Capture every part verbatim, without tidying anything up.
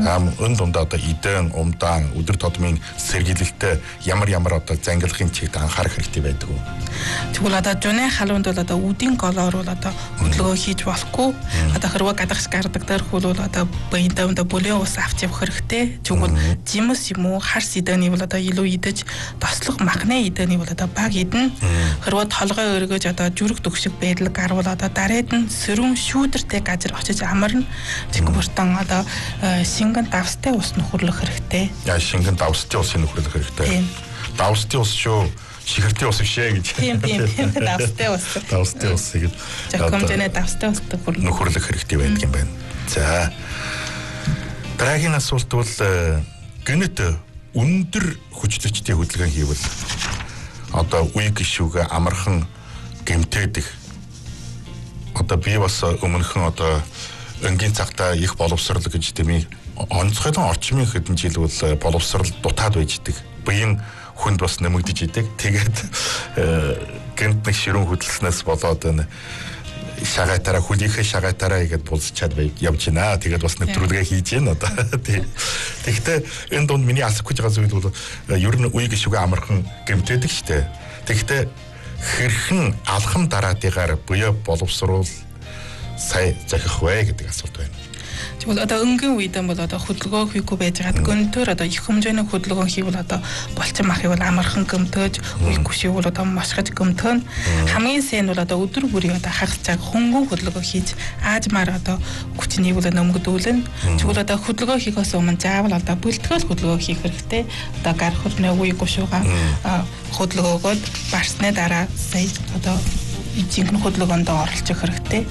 Ам өн дундаа одоо идэн, умдаан, өдөр тутмын сэргийлэлтэй ямар ямар одоо зангилахын чигт анхаарах хэрэгтэй байдаг уу? Тэгвэл одоо жуны халуунд бол одоо үдийн голоор бол одоо хөдөлгөөн хийж болохгүй. Одоо хэрвээ гадагш гардаг дээрх бол одоо баяндаа одоо бүлээн ус авч явах хэрэгтэй. Тэгвэл жимс юм уу харс идэний бол одоо илүү идэж тослох махны идэний бол одоо баг идэн. Хэрвээ толгой өргөж одоо жүрэг төгшөг байдал гарвал одоо дараад нь сөрөн шүүдэртэй газар очиж амарна. Тэгвэл бортон одоо шингэн давстай ус нөхөрлөх хэрэгтэй. Яа шингэн давстай ус нөхөрлөх хэрэгтэй. Давстай ус шүү. Шихэртэй ус бишээ гэж. Тийм тийм тийм давстай ус. Давстай ус гэж. Жокомжны давстай ус нөхөрлөх хэрэгтэй байдаг юм байна. За. Дараагийн асуулт бол гэнэт өндөр хүчлэгчтэй хөдөлгөөн хийвэл одоо үе гişүүгээ амархан гэмтээдэг. Одоо би бас өмнөхөн одоо өнгийн цагтаа их боловсрал гэж дэмий онцгойлон орчмын хэдэн жил бол боловсрал дутаад байждаг. Буян хүнд бас нэмэгдэж идэг. Тэгээд гэнт нэг ширүүн хөдөлснөөс болоод энэ шагайтараа хүлийнхээ шагайтараа игээд булсчаад бай явж байна. Тэгээд бас нэвтрүүлгээ хийж байна одоо. Тэгэхдээ энэ дунд миний асах гэж байгаа зүйл бол ер нь үе гişүүгээ амархан гэмтээдэг штэ. Тэгэхдээ хэрхэн алхам дараатыгаар буяа боловсруул сая захих вэ гэдэг асуулт байна. Тэгвэл одоо өнгийн үед бол одоо хөдөлгөөн хийхгүй байж байгаа. Гөнтөр одоо их хэмжээний хөдөлгөөн хийвэл одоо болчин мах ивэл амархан гөмтөж, үе гүшүүл одоо мошгож гөмтөн. Хамгийн сайн бол одоо өдөр бүрийн одоо хагас цаг хөнгөн хөдөлгөөн хийж аажмаар одоо хүчний бол нөмгдүүлнэ. Тэгвэл одоо хөдөлгөөн хийхээс өмнө заавал одоо бэлтгэл хөдөлгөөн хийх хэрэгтэй. Одоо гар хөрнөө үе гүшүүга хөдөлгөөгөөд барсны дараа сая одоо жинхэнэ хөдөлгөөнд оролцох хэрэгтэй.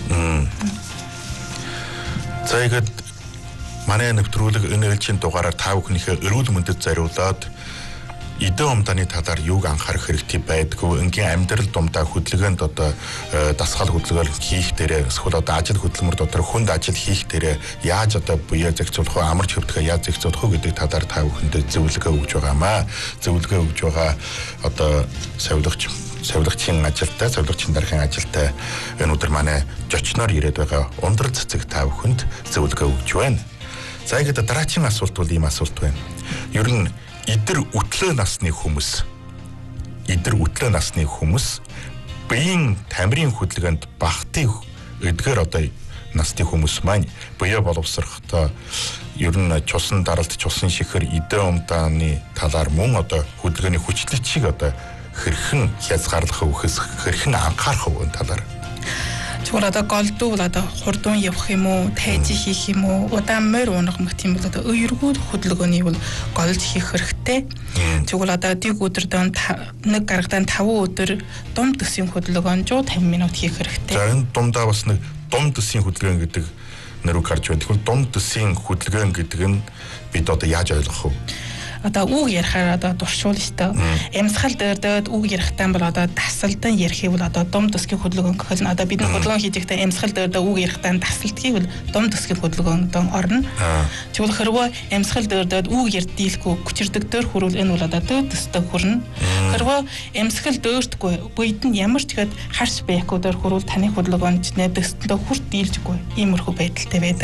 За ихэд манай нэвтрүүлэг энэ ээлжийн дугаараар та бүхнийхээ эрүүл мэндэд зориулаад эдэн умдааны талаар юуг анхаарах хэрэгтэй байдгүй, энгийн амьдрал дундаа хөдөлгөөнд одоо дасгал хөдөлгөөл хийх дээрээ эсвэл одоо ажил хөдөлмөр дотор хүнд ажил хийх дээрээ яаж одоо буяа зохицуулах вэ, амарч хөвдөхөө яаж зохицуулах вэ гэдэг талаар та бүхэндээ зөвлөгөө өгж байгаамаа. Зөвлөгөө өгж байгаа одоо сувилагч сувилагчийн ажилтай, сувилагчийн дарахын ажилтай энэ өдөр манай зочноор ирээд байгаа ундрал цэцэг та бүхэнд зөвлөгөө өгж байна. За ихэд дараагийн асуулт бол ийм асуулт байна. Ер нь идэр үтлээ насны хүмүүс идэр үтлээ насны хүмүүс биеийн тамирын хөдөлгөөнд багтыг эдгээр одоо насны хүмүүс маань буяа боловсрохтой ер нь чусан даралт, чусан шихэр, эдэн умдааны талаар мөн одоо хөдөлгөөний хүчлэгчийг одоо хэрхэн хязгаарлах өвхөс хэрхэн анхаарах вэ талаар. Тэгвэл одоо голдуу бол одоо хурдун явах юм уу, тайж хийх юм уу, удаан морь унах мэгт юм бол одоо өөргөл хөдөлгөөний бол голж хийх хэрэгтэй. Тэгвэл одоо дэг өдөрдөө нэг гарагдан таван өдөр дум төсийн хөдөлгөөн one hundred fifty минут хийх хэрэгтэй. За энэ дундаа бас нэг дум төсийн хөдөлгөөн гэдэг нэрийг гарч байна. Тэгвэл дум төсийн хөдөлгөөн гэдэг нь бид одоо яаж ойлгох вэ? Одоо үг ярихаар одоо дуршуул өстой. Эмсгал дээрдээд үг ярихтаа бол одоо дасалдан ярих бол одоо дум төсгийн хөдөлгөөн гэх нь одоо бидний хөдөлгөөн хийжихтаа эмсгал дээрдээ үг ярихтаа дасалтгийг бол дум төсгийн хөдөлгөөнд орно. Тэгвэл хэрвээ эмсгал дээрдээд үг ярдийлэхгүй хүчирдэг дээр хүрвэл энэ бол одоо дөө төстэй хүрнэ. Хэрвээ эмсгал дээртгүй буйд нь ямар ч ихэд харш байхгүй дээр хүрвэл таны хөдөлгөөнд нэ төсөндөө хүрт дийлжгүй иймэрхүү байдалтай байдаг.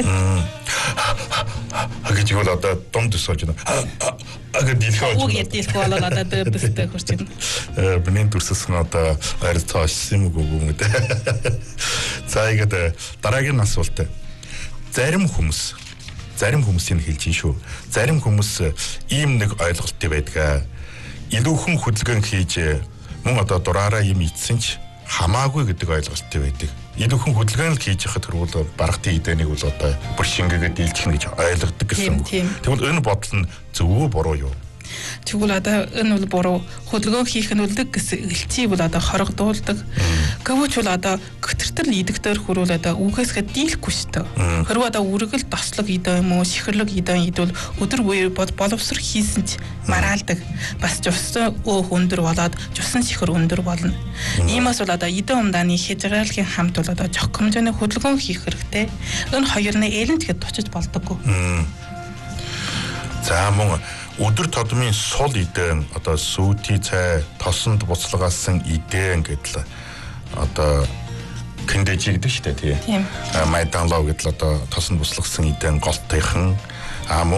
Гэж бол одоо дум төс болж байна. Агад дийлхэж үг ярдийлэхгүй бол одоо дөө төстэй хүрч байна. Э биний төрсөсөн одоо арай цааш юм уу гүмэд. За ихэд дараагийн асуулт. Зарим хүмүүс зарим хүмүүсийн хэлж шүү. Зарим хүмүүс ийм нэг ойлголттой байдаг. Илүүхэн хөдөлгөөн хийж мөн одоо дураараа юм ийдсэн ч хамаагүй гэдэг ойлголттой байдаг. Илүүхэн хөдөлгөөн л хийж яхад хэрвэл баргатын идэнийг бол одоо бүр шингээгээд дийлчих гэж ойлгодог гэсэн үг. Тэгвэл энэ бодол нь зөв үү буруу юу? Тэгвэл одоо энэ бол буруу. Хөдөлгөөн хийх нь үлдэг гэсэн элчийг бол одоо хорогдуулдаг. Гэвч бол одоо гөтөртөл идэгтэр хүрүүл одоо үгээсгээ дийлэхгүй шүү дээ. Хэрвээ одоо үргэл тослог идэ юм уу, шихэрлэг идэ идвэл өдөр буюу боловсрох хийсэн ч мараалдаг. Бас жусан өөх өндөр болоод жусан шихэр өндөр болно. Иймээс бол одоо эдэн умдааны хязгаарлалын хамт бол одоо жох хэмжээний хөдөлгөөн хийх хэрэгтэй. Энэ хоёрны ээлэнтэд тучиж болдоггүй. За мөн өдөр тодмын сул идэн одоо сүйти цай тосонд буцлагаасан идэн гэдэл одоо кэндэж гэдэг шүү дээ тий. Майдан лоо гэдэл одоо тосонд буцлагсан идэн голтойхон